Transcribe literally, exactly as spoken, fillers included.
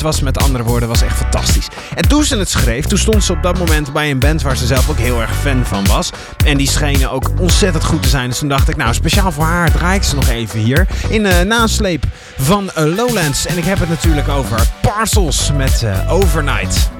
Het was met andere woorden, was echt fantastisch. En toen ze het schreef, toen stond ze op dat moment bij een band waar ze zelf ook heel erg fan van was. En die schenen ook ontzettend goed te zijn. Dus toen dacht ik, nou speciaal voor haar draai ik ze nog even hier. In uh, nasleep van uh, Lowlands. En ik heb het natuurlijk over Parcels met uh, Overnight.